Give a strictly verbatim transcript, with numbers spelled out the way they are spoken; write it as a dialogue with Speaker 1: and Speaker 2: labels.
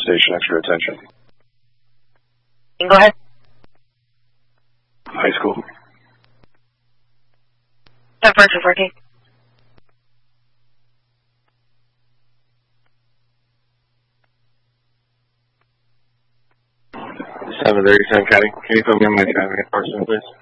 Speaker 1: station extra attention.
Speaker 2: Go ahead.
Speaker 1: High school.
Speaker 2: Temperature working.
Speaker 1: seven thirty-seven Caddy. Can you put me on my driving enforcement, please?